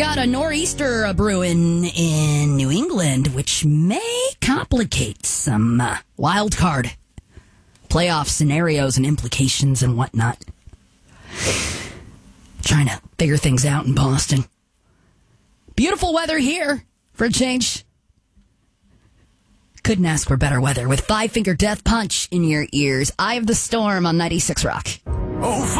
got a nor'easter brewing in New England, which may complicate some wild card playoff scenarios and implications and whatnot. Trying to figure things out in Boston. Beautiful weather here for a change. Couldn't ask for better weather with Five Finger Death Punch in your ears. Eye of the Storm on 96 Rock. Oh,